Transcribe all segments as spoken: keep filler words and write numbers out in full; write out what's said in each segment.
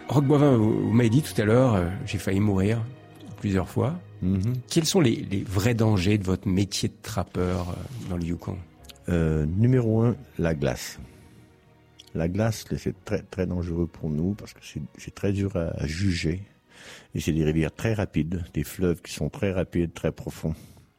Roch Boivin, vous, vous m'avez dit tout à l'heure, euh, j'ai failli mourir plusieurs fois. Mm-hmm. Quels sont les, les vrais dangers de votre métier de trappeur euh, dans le Yukon? euh, Numéro un, la glace. La glace, c'est très très dangereux pour nous parce que c'est, c'est très dur à, à juger. Et c'est des rivières très rapides, des fleuves qui sont très rapides, très profonds.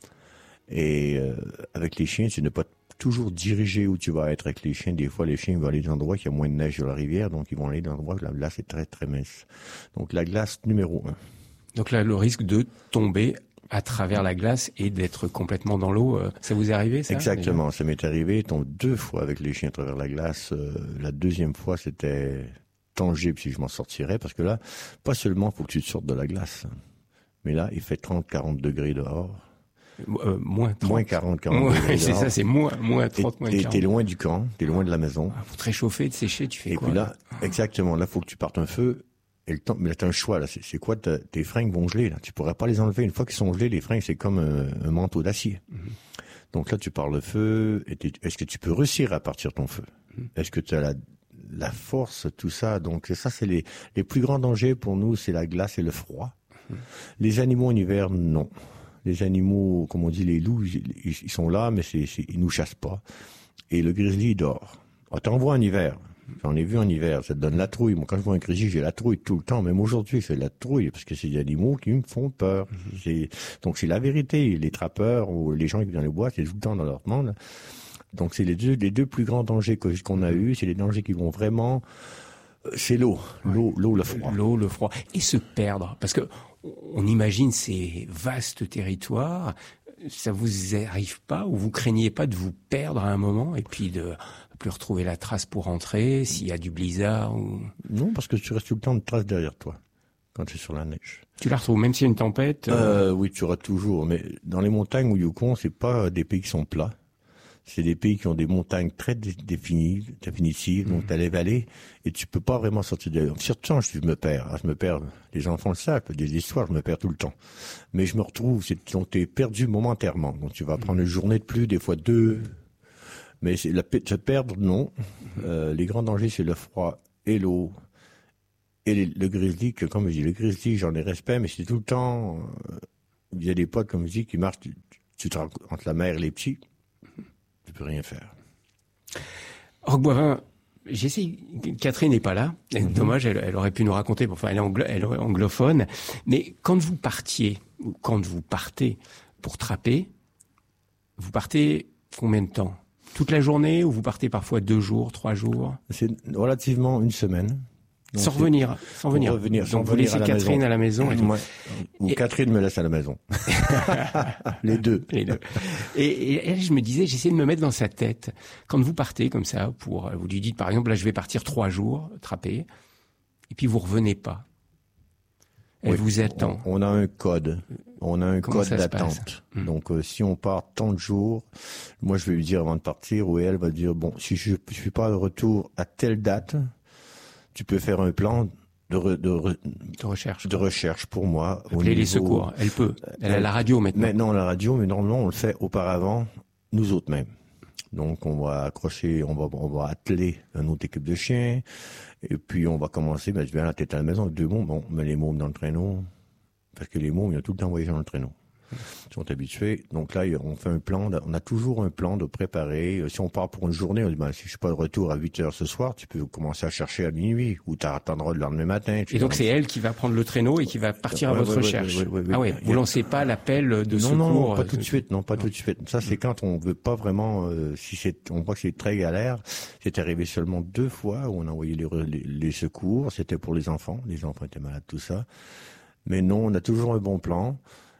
Et euh, avec les chiens, tu ne peux pas toujours diriger où tu vas être avec les chiens. Des fois, les chiens vont aller dans des endroits qui a moins de neige sur la rivière, donc ils vont aller dans des endroits où la glace est très très mince. Donc la glace, numéro un. Donc là, le risque de tomber à travers la glace et d'être complètement dans l'eau, euh, ça vous est arrivé, ça? Exactement, déjà? Ça m'est arrivé. Tombe deux fois avec les chiens à travers la glace. Euh, la deuxième fois, c'était tangible si je m'en sortirais, parce que là, pas seulement faut que tu te sortes de la glace, mais là, il fait trente à quarante degrés dehors. Euh, moins trente. Moins quarante, quarante moins, degrés c'est dehors. ça, c'est moins, moins trente, et, moins et quarante. t'es loin du camp, t'es loin de la maison. Ah, pour te réchauffer, te sécher, tu fais et quoi? puis là, exactement, là, faut que tu partes un feu. Et le temps, mais là, t'as un choix, là. C'est, c'est quoi, tes fringues vont geler, là. Tu pourras pas les enlever. Une fois qu'ils sont gelés, les fringues, c'est comme un, un manteau d'acier. Mm-hmm. Donc là, tu pars le feu. Et est-ce que tu peux réussir à partir ton feu? Mm-hmm. Est-ce que tu as la, la force, tout ça? Donc ça, c'est les, les plus grands dangers pour nous, c'est la glace et le froid. Mm-hmm. Les animaux en hiver, non. Les animaux, comme on dit, les loups, ils, ils sont là, mais c'est, c'est, ils nous chassent pas. Et le grizzly, il dort. Ah, t'en vois en hiver. J'en ai vu en hiver, ça te donne la trouille. Moi, quand je vois un grizzly, j'ai la trouille tout le temps. Même aujourd'hui, c'est la trouille, parce que c'est des animaux qui me font peur. Mm-hmm. C'est... Donc, c'est la vérité. Les trappeurs ou les gens qui viennent dans les bois, c'est tout le temps dans leur monde. Donc, c'est les deux, les deux plus grands dangers que, qu'on a eus. C'est les dangers qui vont vraiment... C'est l'eau. L'eau, l'eau, le froid. L'eau, le froid. Et se perdre. Parce que on imagine ces vastes territoires. Ça vous arrive pas ou vous craignez pas de vous perdre à un moment et puis de plus retrouver la trace pour rentrer s'il y a du blizzard ou... Non, parce que tu restes tout le temps de trace derrière toi quand tu es sur la neige. Tu la retrouves même s'il y a une tempête? euh... Euh, Oui, tu auras toujours. Mais dans les montagnes au Yukon, c'est pas des pays qui sont plats. C'est des pays qui ont des montagnes très dé- définies, définitives, mmh. donc t'as les vallées, et tu peux pas vraiment sortir de... Surtout, je me perds, je me perds, les enfants le savent, des histoires, je me perds tout le temps. Mais je me retrouve, c'est, donc t'es perdu momentairement, donc tu vas mmh. prendre une journée de plus, des fois deux, mais c'est la, se perdre, non. Mmh. Euh, les grands dangers, c'est le froid et l'eau, et les, le grizzly, que comme je dis, le grizzly, j'en ai respect, mais c'est tout le temps, euh, il y a des potes, comme je dis, qui marchent, tu, tu te rends entre la mère et les petits, tu peux rien faire. Roch Boivin, j'essaie. Catherine n'est pas là. Mm-hmm. Dommage, elle, elle aurait pu nous raconter. Enfin, elle est, anglo, elle est anglophone. Mais quand vous partiez ou quand vous partez pour trapper, vous partez combien de temps? Toute la journée ou vous partez parfois deux jours, trois jours? C'est relativement une semaine. Donc sans revenir, sans venir. Revenir, Donc sans vous laissez à Catherine maison. à la maison. Et tout. Ouais. Ou et... Catherine me laisse à la maison. Les deux. Les deux. Et, et, et je me disais, j'essayais de me mettre dans sa tête. Quand vous partez comme ça, pour, vous lui dites par exemple, là je vais partir trois jours, trapper, et puis vous revenez pas. Elle oui, vous attend. On, on a un code. On a un Comment code d'attente. Hum. Donc euh, si on part tant de jours, moi je vais lui dire avant de partir, ou elle va dire, bon, si je ne suis pas de retour à telle date, tu peux faire un plan de, re, de, re, de recherche. De recherche pour moi. Appeler au niveau, les secours. Elle peut. Elle, elle a la radio maintenant. Maintenant, la radio, mais normalement, on le fait auparavant, nous autres mêmes. Donc, on va accrocher, on va, on va atteler une autre équipe de chiens. Et puis, on va commencer, ben, je viens à la tête à la maison avec deux mômes. Bon, on met les mômes dans le traîneau. Parce que les mômes, ils ont tout le temps voyagé dans le traîneau. Ils sont habitués. Donc là, on fait un plan, on a toujours un plan de préparer. Si on part pour une journée, on dit, ben, si je suis pas de retour à huit heures ce soir, tu peux commencer à chercher à minuit, ou t'attendras le lendemain matin. Et donc c'est elle qui va prendre le traîneau et qui va partir ouais, à votre ouais, recherche. Ouais, ouais, ouais, ah ouais, vous lancez pas l'appel de non, secours. Non, non, pas tout de suite, non, pas non. tout de suite. Ça, c'est quand on veut pas vraiment, euh, si c'est, on voit que c'est très galère. C'est arrivé seulement deux fois où on a envoyé les, les, les secours. C'était pour les enfants. Les enfants étaient malades, tout ça. Mais non, on a toujours un bon plan.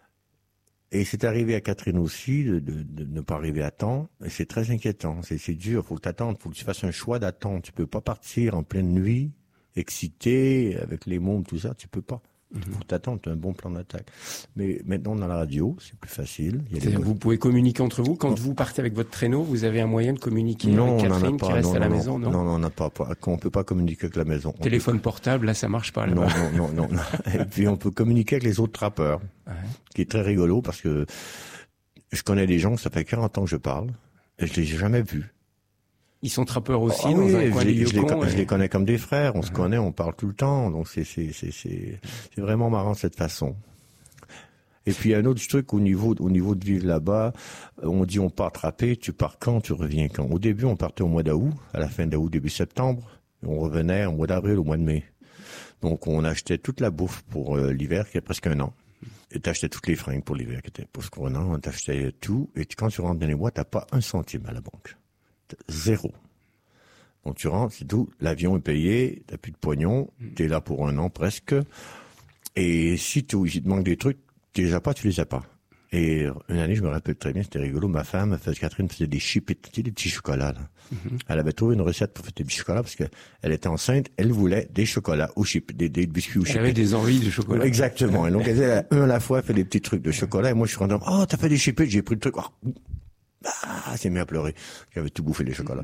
Et c'est arrivé à Catherine aussi de, de, de ne pas arriver à temps. Et c'est très inquiétant. C'est, c'est dur. Faut que t'attendes. Faut que tu fasses un choix d'attente. Tu peux pas partir en pleine nuit, excité, avec les mômes, tout ça. Tu peux pas. Il faut t'attendre. Tu as un bon plan d'attaque. Mais maintenant, dans la radio, c'est plus facile. Il y a C'est-à-dire des... vous pouvez communiquer entre vous. Quand non. vous partez avec votre traîneau, vous avez un moyen de communiquer non, avec Catherine on pas, qui reste non, à la non, maison, non? Non, non, on n'a pas. pas on peut pas communiquer avec la maison. On Téléphone peut... portable, là, ça marche pas. Non, non, non, non, non. Et puis, on peut communiquer avec les autres trappeurs. Ouais. Qui est très rigolo parce que je connais des gens, ça fait quarante ans que je parle, et je les ai jamais vus. Ils sont trappeurs aussi ah, dans oui, un coin je, du je, Yukon. les, et... je les connais comme des frères, on uh-huh. se connaît, on parle tout le temps, donc c'est, c'est, c'est, c'est, c'est vraiment marrant de cette façon. Et puis un autre truc au niveau, au niveau de vivre là-bas, on dit on part trapper, tu pars quand, tu reviens quand. Au début, on partait au mois d'août, à la fin d'août, début septembre, on revenait au mois d'avril, au mois de mai. Donc on achetait toute la bouffe pour euh, l'hiver, qui est presque un an. Et t'achetais toutes les fringues pour l'hiver, qui était presque un an, on t'achetait tout, et quand tu rentres dans les mois, t'as pas un centime à la banque. Zéro. Donc tu rentres, c'est tout, l'avion est payé, t'as plus de pognon, t'es là pour un an presque, et si tu, il te manque des trucs, tu les as pas, tu les as pas. Et une année, je me rappelle très bien, c'était rigolo, ma femme, Catherine, faisait des chips, tu sais, des petits chocolats, là. Mm-hmm. Elle avait trouvé une recette pour faire des petits chocolats parce qu'elle était enceinte, elle voulait des chocolats aux chips, des, des biscuits aux chips. Elle avait des envies de chocolat. Exactement. Et donc, elle faisait un à la fois, fait des petits trucs de chocolat, et moi, je suis rentré, oh, t'as fait des chips, j'ai pris le truc, oh. Ah, c'est mis à pleurer. J'avais tout bouffé les chocolats.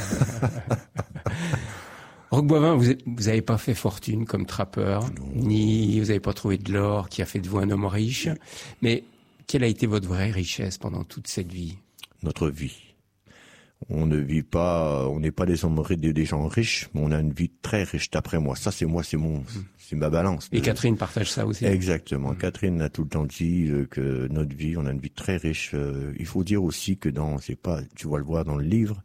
Roch Boivin, vous vous avez pas fait fortune comme trappeur, non. Ni vous avez pas trouvé de l'or qui a fait de vous un homme riche. Mais quelle a été votre vraie richesse pendant toute cette vie? Notre vie. On ne vit pas, on n'est pas des hommes des, des gens riches, mais on a une vie très riche d'après moi. Ça, c'est moi, c'est mon, c'est ma balance. Et Catherine partage ça aussi. Exactement. Mmh. Catherine a tout le temps dit euh, que notre vie, on a une vie très riche. Euh, il faut dire aussi que dans, c'est pas, tu vas le voir dans le livre,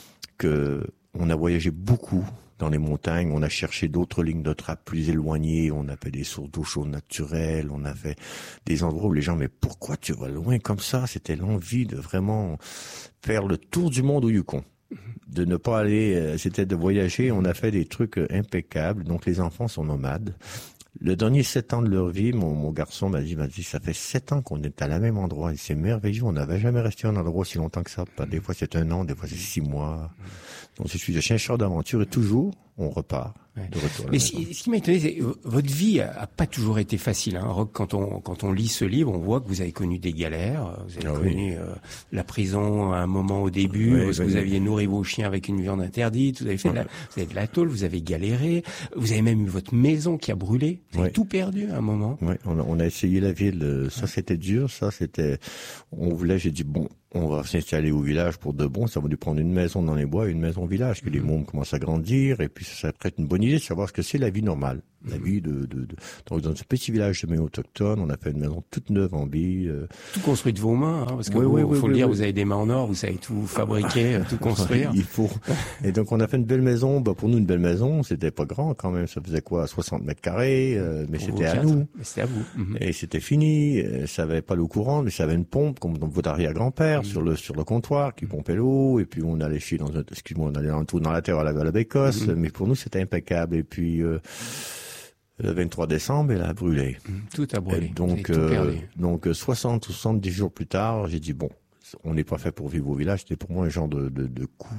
que on a voyagé beaucoup dans les montagnes, on a cherché d'autres lignes de trappe plus éloignées, on a fait des sources d'eau chaude naturelles, on a fait des endroits où les gens, mais pourquoi tu vas loin comme ça? C'était l'envie de vraiment faire le tour du monde au Yukon. De ne pas aller, c'était de voyager, on a fait des trucs impeccables, donc les enfants sont nomades. Le dernier sept ans de leur vie, mon, mon garçon m'a dit, m'a dit, ça fait sept ans qu'on est à la même endroit, et c'est merveilleux, on n'avait jamais resté à un endroit aussi longtemps que ça. Des fois c'est un an, des fois c'est six mois. Donc je suis un chercheur d'aventure et toujours on repart. Ouais. De retour Mais si, ce qui m'a étonné, c'est que votre vie a, a pas toujours été facile. Hein. Roch, quand on quand on lit ce livre, on voit que vous avez connu des galères. Vous avez ah, connu oui. euh, la prison à un moment au début, oui, parce oui, que vous oui. aviez nourri vos chiens avec une viande interdite. Vous avez fait de la, vous avez de la tôle, vous avez galéré. Vous avez même eu votre maison qui a brûlé. Vous avez oui. tout perdu à un moment. Oui, on a, on a essayé la ville. Ça, c'était dur. Ça, c'était. On voulait. J'ai dit bon. On va s'installer au village pour de bon, ça va nous prendre une maison dans les bois et une maison au village, que mmh. les mômes commencent à grandir, et puis ça serait peut-être une bonne idée de savoir ce que c'est la vie normale. La mmh. vie de, de, de, donc dans ce petit village de Méo autochtone, on a fait une maison toute neuve en vie. Euh... Tout construit de vos mains, hein, parce que oui, vous, oui, faut oui, le oui, dire, oui. vous avez des mains en or, vous savez tout fabriquer, tout construire. Il faut. Et donc on a fait une belle maison, bah, pour nous une belle maison, c'était pas grand quand même, ça faisait quoi, soixante mètres carrés, euh, mais pour c'était à nous. Mais c'était à vous. Mmh. Et c'était fini, ça avait pas l'eau courante, mais ça avait une pompe, comme dans votre arrière-grand-père, mmh. sur le, sur le comptoir, qui pompait l'eau, et puis on allait chier dans un, excuse-moi, on allait dans, dans la terre à la, à la bécosse, mmh. mais pour nous c'était impeccable. Et puis, euh, le vingt-trois décembre, elle a brûlé. Mmh. Tout a brûlé. Et donc, tout euh, donc soixante ou soixante-dix jours plus tard, j'ai dit bon, on n'est pas fait pour vivre au village, c'était pour moi un genre de, de, de coup.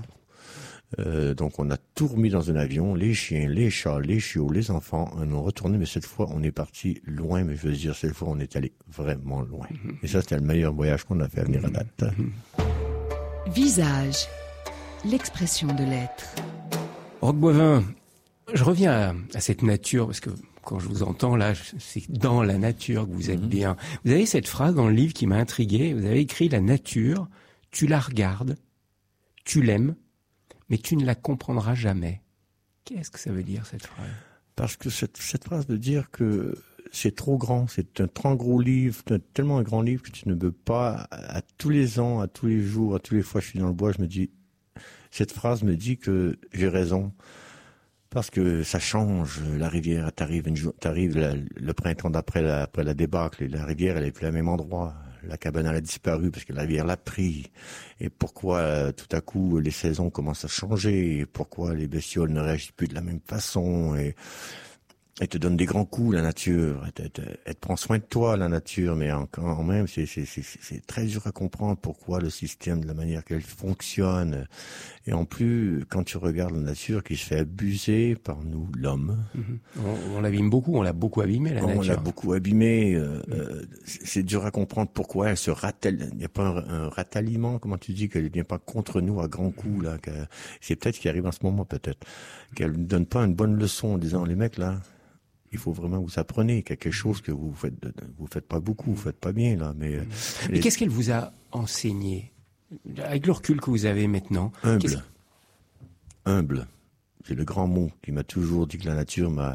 Euh, donc on a tout remis dans un avion, les chiens, les chats, les chiots, les enfants, on est retourné, mais cette fois on est parti loin, mais je veux dire cette fois on est allé vraiment loin. Mmh. Et ça c'était le meilleur voyage qu'on a fait à venir à date. Mmh. Visage, l'expression de l'être. Roch Boivin, je reviens à, à cette nature, parce que quand je vous entends là, c'est dans la nature que vous êtes mmh. bien. Vous avez cette phrase dans le livre qui m'a intrigué, vous avez écrit « La nature, tu la regardes, tu l'aimes, mais tu ne la comprendras jamais ». Qu'est-ce que ça veut dire cette phrase? Parce que cette, cette phrase veut dire que c'est trop grand, c'est un trop gros livre, tellement un grand livre que tu ne peux pas, à tous les ans, à tous les jours, à tous les fois que je suis dans le bois, je me dis, cette phrase me dit que j'ai raison. Parce que ça change, la rivière, t'arrives, une jour, t'arrives la, le printemps d'après la, après la débâcle, et la rivière, elle est plus au même endroit. La cabane, elle a disparu parce que la rivière l'a pris. Et pourquoi, euh, tout à coup, les saisons commencent à changer, et pourquoi les bestioles ne réagissent plus de la même façon, et elle te donne des grands coups, la nature. Elle te, elle te prend soin de toi, la nature, mais en, en même, c'est, c'est, c'est, c'est très dur à comprendre pourquoi le système, de la manière qu'elle fonctionne. Et en plus, quand tu regardes la nature qui se fait abuser par nous, l'homme. Mm-hmm. On, on l'abîme beaucoup, on l'a beaucoup abîmé, la on nature. On l'a beaucoup abîmé. Euh, mm. euh, c'est, c'est dur à comprendre pourquoi elle se ratelle. Il n'y a pas un, un rataillement, comment tu dis, qu'elle ne vient pas contre nous à grands coups, là. Que, c'est peut-être ce qui arrive en ce moment, peut-être. Qu'elle ne donne pas une bonne leçon en disant, les mecs, là, il faut vraiment que vous appreniez quelque chose que vous faites, vous faites pas beaucoup, vous faites pas bien, là, mais. Mm. Mais les... qu'est-ce qu'elle vous a enseigné? Avec le recul que vous avez maintenant. Humble. humble. C'est le grand mot qui m'a toujours dit que la nature m'a,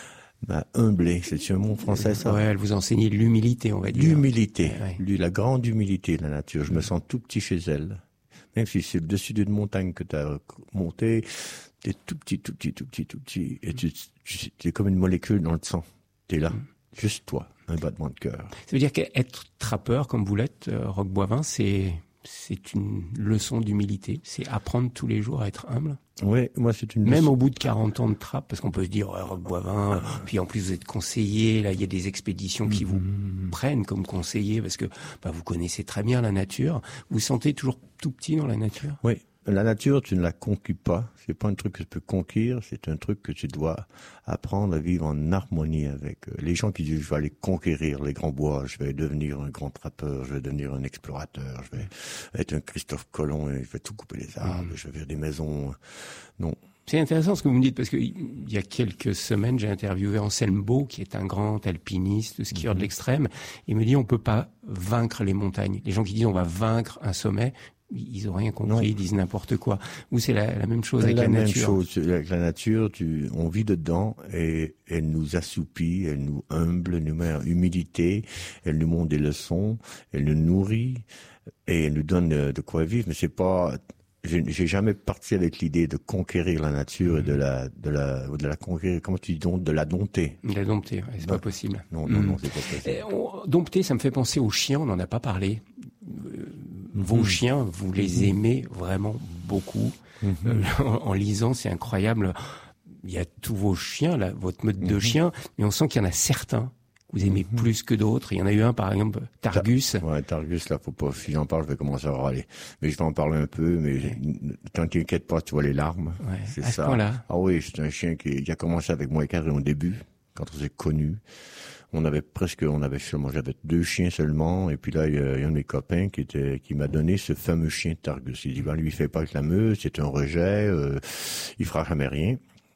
m'a humblé. C'est un mot français, ça? Ouais, elle vous enseignait l'humilité, on va dire. L'humilité. Ouais, ouais. Lui, la grande humilité de la nature. Je me sens tout petit chez elle. Même si c'est le dessus d'une montagne que tu as montée, t'es tout petit, tout petit, tout petit, tout petit. Et tu, tu es comme une molécule dans le sang. T'es là. Mm. Juste toi. Un battement de cœur. Ça veut dire qu'être trappeur, comme vous l'êtes, euh, Roch Boivin, c'est, c'est une leçon d'humilité. C'est apprendre tous les jours à être humble. Oui, moi c'est une Même leçon. Au bout de quarante ans de trappe, parce qu'on peut se dire, ouais, Roch Boivin, puis en plus vous êtes conseiller, là il y a des expéditions qui vous prennent comme conseiller, parce que bah, vous connaissez très bien la nature. Vous vous sentez toujours tout petit dans la nature? Oui, la nature tu ne la conquis pas. C'est pas un truc que tu peux conquérir, c'est un truc que tu dois apprendre à vivre en harmonie avec. Les gens qui disent je vais aller conquérir les grands bois, je vais devenir un grand trappeur, je vais devenir un explorateur, je vais être un Christophe Colomb et je vais tout couper les arbres, mmh. je vais faire des maisons. Non. C'est intéressant ce que vous me dites, parce que il y a quelques semaines, j'ai interviewé Anselme Beau, qui est un grand alpiniste, skieur mmh. de l'extrême. Il me dit on peut pas vaincre les montagnes. Les gens qui disent on va vaincre un sommet, ils ont rien compris, non. Ils disent n'importe quoi. Ou c'est la, la même chose avec la, la nature. La même chose avec la nature, tu, on vit dedans et elle nous assoupit, elle nous humble, elle nous met en humilité, elle nous montre des leçons, elle nous nourrit et elle nous donne de, de quoi vivre. Mais c'est pas, j'ai, j'ai jamais parti avec l'idée de conquérir la nature mmh. et de la, de la, de la conquérir. Comment tu dis donc, de la dompter. De la dompter, ouais, c'est non. pas possible. Non, non, mmh. non, c'est pas possible. Et on, dompter, ça me fait penser aux chiens. On n'en a pas parlé. Euh, Vos mmh. chiens, vous les aimez vraiment beaucoup. Mmh. Euh, en, en lisant, c'est incroyable. Il y a tous vos chiens, là, votre meute mmh. de chiens, mais on sent qu'il y en a certains que vous aimez mmh. plus que d'autres. Il y en a eu un, par exemple, Targus. Ta- ouais, Targus, là, faut pas, si j'en parle, je vais commencer à râler. Mais je vais en parler un peu, mais ouais. T'en t'inquiète pas, tu vois les larmes. Ouais. C'est à ça. Ce point-là. Ah oui, c'est un chien qui, qui a commencé avec moi et Catherine au début, quand on s'est connus. On avait presque, on avait seulement, j'avais deux chiens seulement, et puis là, il y a, il y a un de mes copains qui était, qui m'a donné ce fameux chien Targus. Il dit, ben, lui, il fait pas avec la meute, c'est un rejet, euh, il fera jamais rien.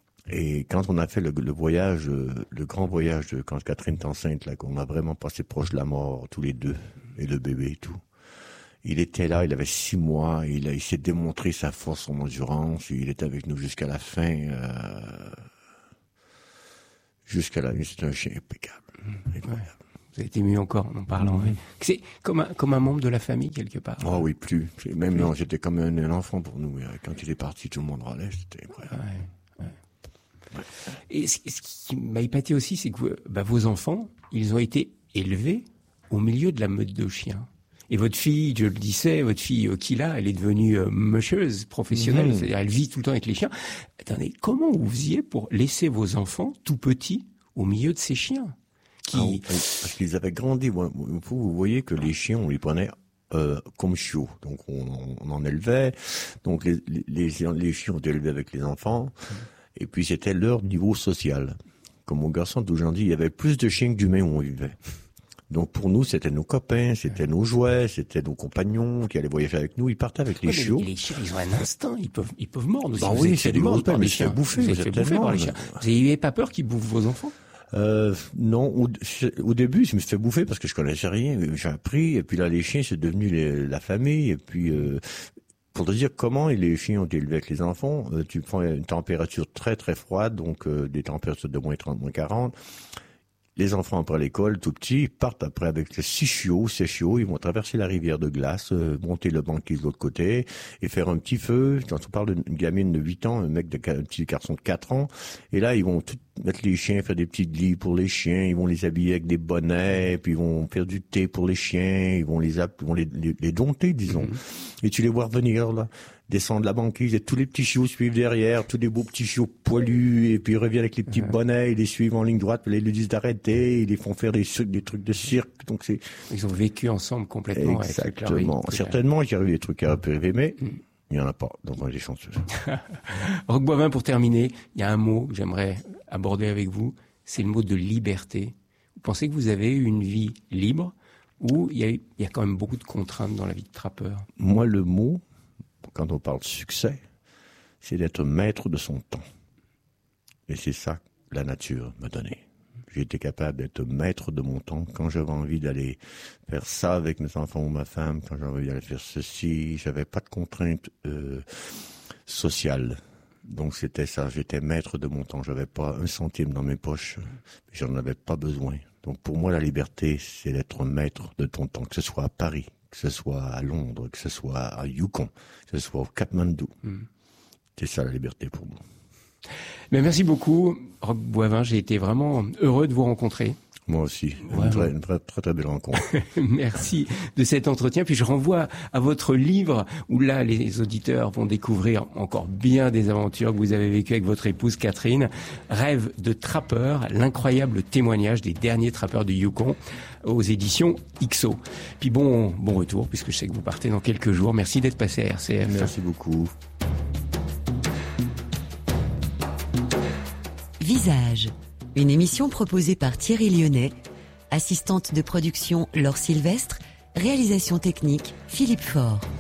Et quand on a fait le, le voyage, le grand voyage de, quand Catherine est enceinte, là, qu'on a vraiment passé proche de la mort, tous les deux, et le bébé et tout. Il était là, il avait six mois, il a, il s'est démontré sa force, son endurance, il était avec nous jusqu'à la fin, euh, jusqu'à la nuit, c'est un chien impeccable. Ouais. Vous avez été mieux encore en parlant. Mmh. C'est comme un, comme un membre de la famille, quelque part. Oh oui, plus. Même oui. Non, j'étais comme un, un enfant pour nous. Quand il est parti, tout le monde râlait, c'était incroyable. Ouais, ouais. Ouais. Et ce, ce qui m'a épaté aussi, c'est que vous, bah, vos enfants, ils ont été élevés au milieu de la meute de chiens. Et votre fille, je le disais, votre fille euh, Kila, elle est devenue euh, musheuse professionnelle, mmh. c'est-à-dire elle vit tout le temps avec les chiens. Attendez, comment vous faisiez pour laisser vos enfants tout petits au milieu de ces chiens? Qui... Ah, parce qu'ils avaient grandi. Vous voyez que les chiens, on les prenait euh, comme chiots. Donc on, on en élevait. Donc les, les, les chiens ont été élevés avec les enfants. Mmh. Et puis c'était leur niveau social. Comme mon garçon d'aujourd'hui, il y avait plus de chiens que d'humains où on vivait. Donc pour nous, c'était nos copains, c'était nos jouets, c'était nos compagnons qui allaient voyager avec nous. Ils partaient avec les ouais, chiots. Les chiens, ils ont un instinct, ils peuvent, ils peuvent mordre. Bah oui, c'est des gros pains, mais c'est bouffé. Vous êtes fait bouffer par les chiens. Vous n'avez pas peur qu'ils bouffent vos enfants? Euh, non, au, au début, je me suis fait bouffer parce que je connaissais rien. J'ai appris, et puis là, les chiens, c'est devenu les, la famille. Et puis, euh, pour te dire comment les chiens ont été élevés avec les enfants, euh, tu prends une température très très froide, donc euh, des températures de moins trente, moins quarante. Les enfants après l'école, tout petits, ils partent après avec six chiots, ces chiots, ils vont traverser la rivière de glace, euh, monter le banquise de l'autre côté et faire un petit feu. Quand on parle d'une gamine de huit ans, un mec de un petit garçon de quatre ans, et là ils vont tout mettre les chiens, faire des petits lits pour les chiens, ils vont les habiller avec des bonnets, puis ils vont faire du thé pour les chiens, ils vont les ils vont les, les, les dompter, disons. Mm-hmm. Et tu les vois revenir là, descendre la banquise, et tous les petits chiots suivent derrière, tous les beaux petits chiots poilus, et puis ils reviennent avec les petits mm-hmm. bonnets, ils les suivent en ligne droite, puis ils lui disent d'arrêter, ils les font faire des, des trucs de cirque. Donc c'est ils ont vécu ensemble complètement. Exactement. Avec Certainement, il y a eu des trucs à rêver, mais mm. il n'y en a pas. Donc on est chanceux. Roch Boivin, pour terminer, il y a un mot que j'aimerais aborder avec vous, c'est le mot de liberté. Vous pensez que vous avez eu une vie libre ou il y a, il y a quand même beaucoup de contraintes dans la vie de trappeur? Moi, le mot, quand on parle de succès, c'est d'être maître de son temps. Et c'est ça que la nature m'a donné. J'ai été capable d'être maître de mon temps quand j'avais envie d'aller faire ça avec mes enfants ou ma femme, quand j'avais envie d'aller faire ceci. J'avais pas de contraintes euh, sociales. Donc c'était ça, j'étais maître de mon temps. J'avais pas un centime dans mes poches, mais j'en avais pas besoin. Donc pour moi, la liberté, c'est d'être maître de ton temps, que ce soit à Paris, que ce soit à Londres, que ce soit à Yukon, que ce soit au Katmandou. Mm. C'est ça la liberté pour moi. Mais merci beaucoup, Roch Boivin. J'ai été vraiment heureux de vous rencontrer. Moi aussi, une, très, une très, très très belle rencontre. Merci de cet entretien. Puis je renvoie à votre livre où là, les auditeurs vont découvrir encore bien des aventures que vous avez vécues avec votre épouse Catherine. Rêve de trappeur, l'incroyable témoignage des derniers trappeurs du Yukon aux éditions X O. Puis bon, bon retour puisque je sais que vous partez dans quelques jours. Merci d'être passé à R C F. Merci beaucoup. Visage, une émission proposée par Thierry Lyonnais, assistante de production Laure Sylvestre, réalisation technique Philippe Faure.